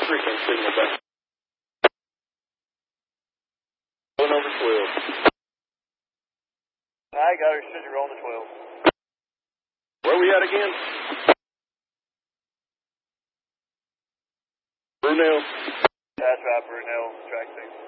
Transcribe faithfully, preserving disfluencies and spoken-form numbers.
Freaking signal back. Going over twelve. I got her. Should you roll the twelve? Where we at again? Brunel. That's right, Brunel, track six.